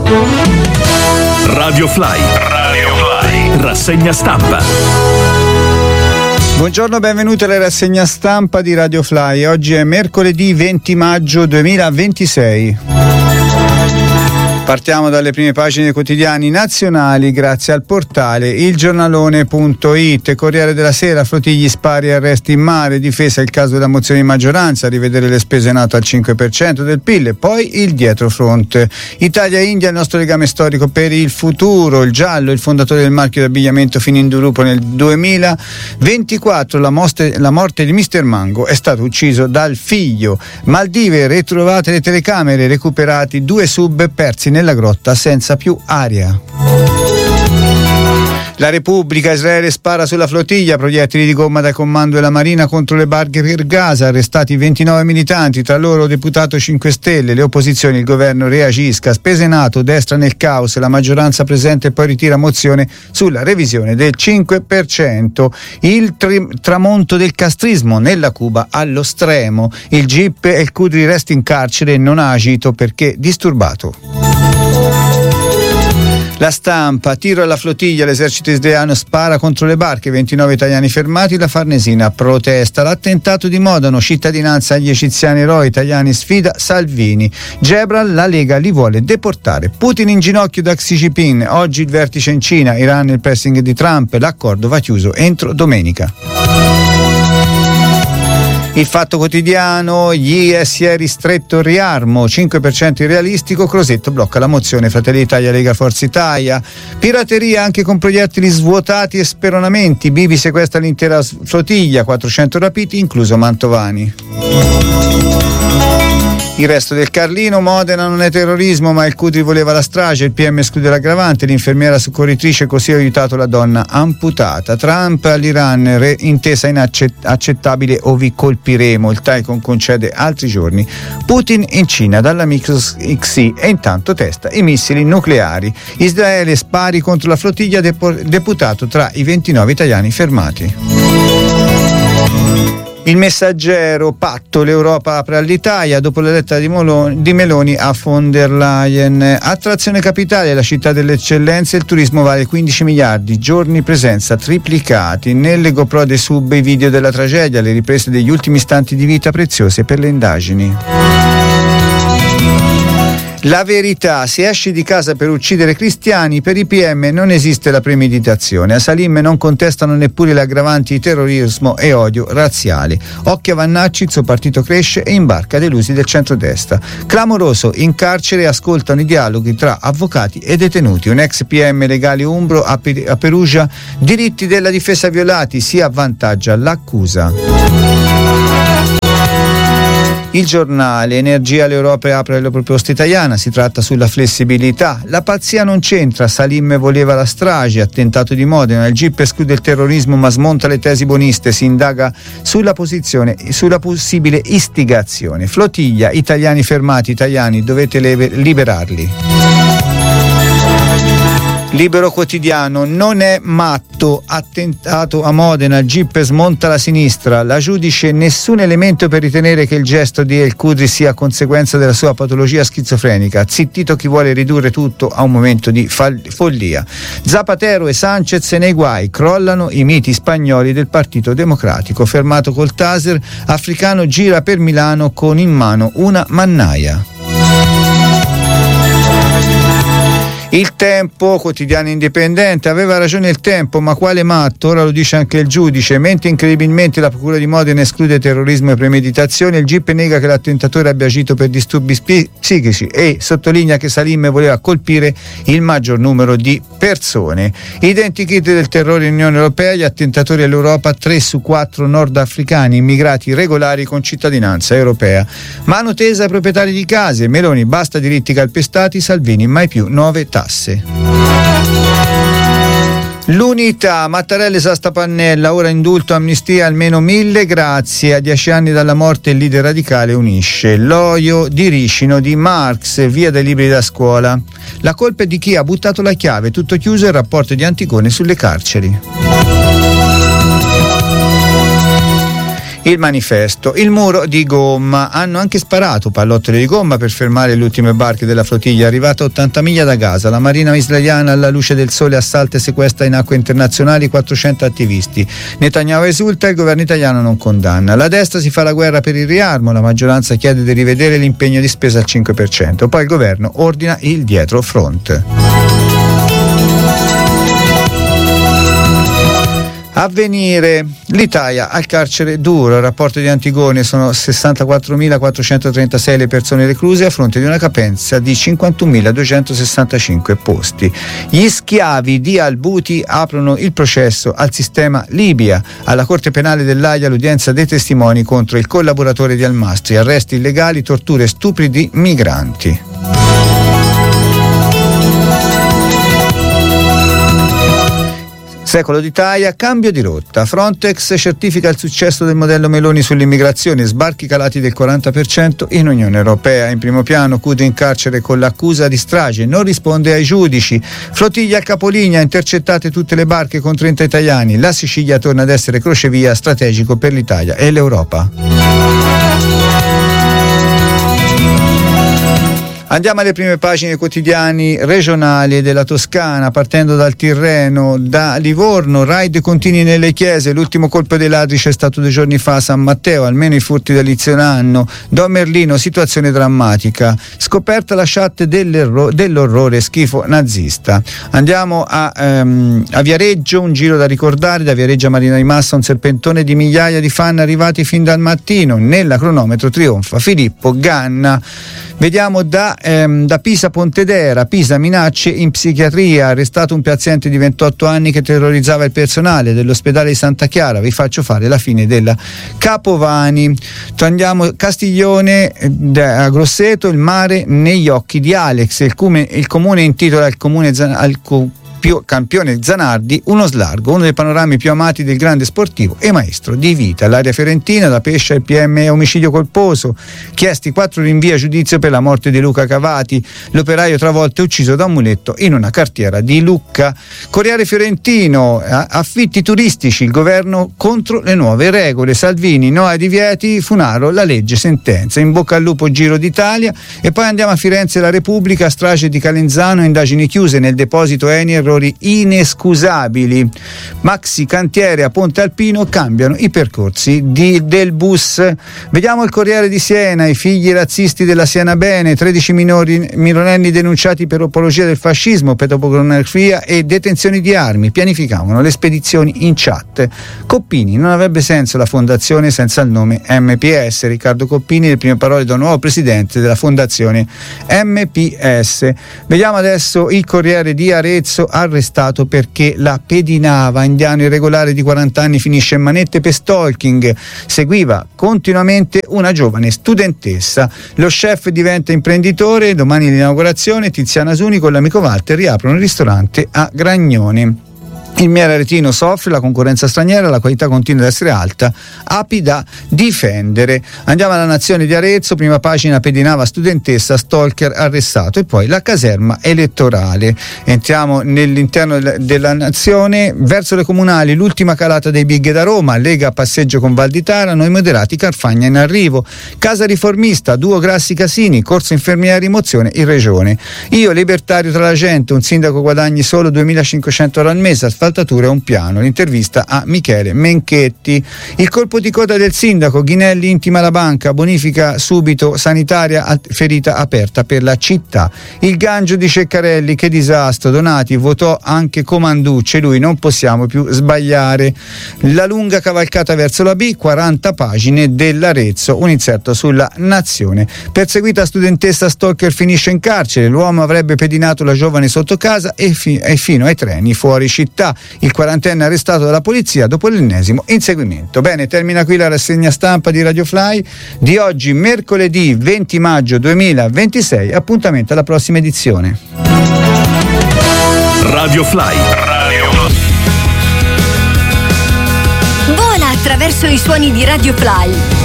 Radio Fly. Rassegna stampa. Buongiorno, benvenuti alla rassegna stampa di Radio Fly. Oggi è mercoledì 20 maggio 2026. Partiamo dalle prime pagine dei quotidiani nazionali grazie al portale ilgiornalone.it. Corriere della Sera, Flottigli, spari e arresti in mare, difesa il caso della mozione di maggioranza, rivedere le spese NATO al 5% del PIL e poi il dietrofront. Italia-India, il nostro legame storico per il futuro. Il giallo, il fondatore del marchio di abbigliamento Finindurupo nel 2024, la morte di Mr. Mango, è stato ucciso dal figlio. Maldive, ritrovate le telecamere, recuperati 2 sub persi nella grotta senza più aria. La Repubblica, Israele spara sulla flottiglia, proiettili di gomma dal comando della Marina contro le barche per Gaza, arrestati 29 militanti, tra loro deputato 5 Stelle, le opposizioni, il governo reagisca, spese NATO, destra nel caos, la maggioranza presenta e poi ritira mozione sulla revisione del 5%, il tramonto del castrismo nella Cuba allo stremo, il GIP e il Cudri resta in carcere e non ha agito perché disturbato. La Stampa, tiro alla flottiglia, l'esercito israeliano spara contro le barche, 29 italiani fermati, la Farnesina protesta, l'attentato di Modano, cittadinanza agli egiziani eroi italiani, sfida Salvini, Gebral, la Lega li vuole deportare, Putin in ginocchio da Xi Jinping, oggi il vertice in Cina, Iran il pressing di Trump, l'accordo va chiuso entro domenica. Il Fatto Quotidiano, gli IS ristretto riarmo, 5% irrealistico, Crosetto blocca la mozione Fratelli d'Italia Lega Forza Italia, pirateria anche con proiettili svuotati e speronamenti, Bibi sequestra l'intera flottiglia, 400 rapiti, incluso Mantovani. Il resto del Carlino, Modena non è terrorismo ma il Cudri voleva la strage, il PM esclude l'aggravante, l'infermiera soccorritrice così ha aiutato la donna amputata. Trump all'Iran, intesa inaccettabile o vi colpiremo, il Taikon concede altri giorni. Putin in Cina dall'amico Xi e intanto testa i missili nucleari. Israele spari contro la flottiglia, deputato tra i 29 italiani fermati. Il Messaggero, patto, l'Europa apre all'Italia dopo la lettera di Meloni a von der Leyen. Attrazione capitale, la città delle eccellenze, il turismo vale 15 miliardi, giorni presenza triplicati. Nelle GoPro dei sub i video della tragedia, le riprese degli ultimi istanti di vita preziose per le indagini. La Verità, se esci di casa per uccidere cristiani, per i PM non esiste la premeditazione. A Salim non contestano neppure le aggravanti di terrorismo e odio razziale. Occhio a Vannacci, il suo partito cresce e imbarca delusi del centrodestra. Clamoroso, in carcere ascoltano i dialoghi tra avvocati e detenuti. Un ex PM legale umbro a Perugia, diritti della difesa violati, si avvantaggia l'accusa. Il Giornale, energia, l'Europa apre la proposta italiana, si tratta sulla flessibilità, la pazzia non c'entra, Salim voleva la strage, attentato di Modena, il GIP esclude il terrorismo ma smonta le tesi buoniste, si indaga sulla possibile istigazione, flottiglia, italiani fermati, italiani dovete liberarli. Libero Quotidiano, non è matto, attentato a Modena, il GIP smonta la sinistra, la giudice nessun elemento per ritenere che il gesto di El Cudri sia conseguenza della sua patologia schizofrenica, zittito chi vuole ridurre tutto a un momento di follia. Zapatero e Sanchez nei guai, crollano i miti spagnoli del Partito Democratico, fermato col taser, africano gira per Milano con in mano una mannaia. Il Tempo, quotidiano indipendente, aveva ragione il Tempo, ma quale matto, ora lo dice anche il giudice, mentre incredibilmente la procura di Modena esclude terrorismo e premeditazione, il GIP nega che l'attentatore abbia agito per disturbi psichici e sottolinea che Salim voleva colpire il maggior numero di persone. Identikit del terrore in Unione Europea, gli attentatori all'Europa, 3 su 4 nordafricani, immigrati regolari con cittadinanza europea. Mano tesa ai proprietari di case, Meloni basta diritti calpestati, Salvini mai più nuove tasse. L'Unità, Mattarella esasta Pannella, ora indulto, amnistia, almeno 1000 grazie, a 10 anni dalla morte il leader radicale unisce. L'oio di Ricino di Marx, via dai libri da scuola. La colpa è di chi ha buttato la chiave, tutto chiuso, il rapporto di Anticone sulle carceri. Il Manifesto. Il muro di gomma. Hanno anche sparato pallottole di gomma per fermare le ultime barche della flottiglia arrivata a 80 miglia da Gaza. La marina israeliana alla luce del sole assalta e sequestra in acque internazionali 400 attivisti. Netanyahu esulta, il governo italiano non condanna. La destra si fa la guerra per il riarmo, la maggioranza chiede di rivedere l'impegno di spesa al 5%, poi il governo ordina il dietro front. Avvenire, l'Italia al carcere duro, il rapporto di Antigone, sono 64.436 le persone recluse a fronte di una capienza di 51.265 posti. Gli schiavi di Al-Buti aprono il processo al sistema Libia. Alla Corte Penale dell'Aia l'udienza dei testimoni contro il collaboratore di Al-Mastri, arresti illegali, torture e stupri di migranti. Secolo d'Italia, cambio di rotta. Frontex certifica il successo del modello Meloni sull'immigrazione, sbarchi calati del 40% in Unione Europea. In primo piano Cutro in carcere con l'accusa di strage, non risponde ai giudici. Flottiglia a capolinea, intercettate tutte le barche con 30 italiani. La Sicilia torna ad essere crocevia strategico per l'Italia e l'Europa. Andiamo alle prime pagine quotidiani regionali della Toscana, partendo dal Tirreno, da Livorno, raid continui nelle chiese, l'ultimo colpo dei ladri c'è stato 2 giorni fa a San Matteo, almeno i furti dell'inizio anno. Don Merlino, situazione drammatica, scoperta la chat dell'orrore schifo nazista. Andiamo a Viareggio, un giro da ricordare, da Viareggio a Marina di Massa, un serpentone di migliaia di fan arrivati fin dal mattino, nella cronometro trionfa Filippo Ganna. Vediamo da Pisa Pontedera, Pisa minacce in psichiatria, arrestato un paziente di 28 anni che terrorizzava il personale dell'ospedale di Santa Chiara. Vi faccio fare la fine della Capovani. Andiamo Castiglione, a Grosseto, il mare negli occhi di Alex, il comune intitola al comune campione Zanardi uno slargo, uno dei panorami più amati del grande sportivo e maestro di vita. L'area fiorentina, da Pescia il PM omicidio colposo, chiesti 4 rinvii a giudizio per la morte di Luca Cavati, l'operaio travolto e ucciso da un muletto in una cartiera di Lucca. Corriere Fiorentino, affitti turistici, il governo contro le nuove regole, Salvini no ai divieti, Funaro la legge sentenza. In bocca al lupo Giro d'Italia. E poi andiamo a Firenze, la Repubblica, strage di Calenzano, indagini chiuse nel deposito Eni, errori inescusabili. Maxi cantiere a Ponte Alpino, cambiano i percorsi del bus. Vediamo il Corriere di Siena, i figli razzisti della Siena Bene, 13 minorenni denunciati per apologia del fascismo, pedopornografia e detenzioni di armi, pianificavano le spedizioni in chat. Coppini, non avrebbe senso la fondazione senza il nome MPS. Riccardo Coppini, le prime parole da nuovo presidente della fondazione MPS. Vediamo adesso il Corriere di Arezzo, arrestato perché la pedinava. Indiano irregolare di 40 anni finisce in manette per stalking, seguiva continuamente una giovane studentessa. Lo chef diventa imprenditore, domani l'inaugurazione, Tiziana Suni con l'amico Walter riaprono il ristorante a Gragnoni. Il miele aretino soffre, la concorrenza straniera, la qualità continua ad essere alta, api da difendere. Andiamo alla Nazione di Arezzo, prima pagina, pedinava studentessa, stalker arrestato, e poi la caserma elettorale. Entriamo nell'interno della Nazione, verso le comunali, l'ultima calata dei big da Roma, Lega a passeggio con Valditara, noi moderati, Carfagna in arrivo. Casa riformista, duo Grassi Casini, corso infermieri, mozione in regione. Io libertario tra la gente, un sindaco guadagni solo 2.500 euro al mese, asfaltatura e un piano. L'intervista a Michele Menchetti. Il colpo di coda del sindaco, Ghinelli intima la banca, bonifica subito sanitaria, ferita aperta per la città. Il Gangio di Ceccarelli, che disastro, Donati votò anche Comanducci, lui non possiamo più sbagliare. La lunga cavalcata verso la B, 40 pagine dell'Arezzo, un inserto sulla Nazione. Perseguita studentessa stalker finisce in carcere, l'uomo avrebbe pedinato la giovane sotto casa e fino ai treni fuori città. Il quarantenne arrestato dalla polizia dopo l'ennesimo inseguimento. Bene, termina qui la rassegna stampa di Radio Fly di oggi, mercoledì 20 maggio 2026. Appuntamento alla prossima edizione. Radio Fly. Vola attraverso i suoni di Radio Fly.